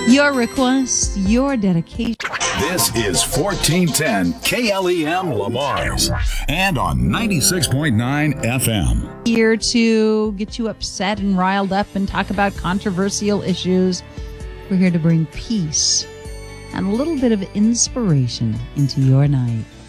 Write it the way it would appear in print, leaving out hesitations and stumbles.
Your request, your dedication. This is 1410 KLEM Lamars and on 96.9 FM. Here to get you upset and riled up and talk about controversial issues. We're here to bring peace and a little bit of inspiration into your night.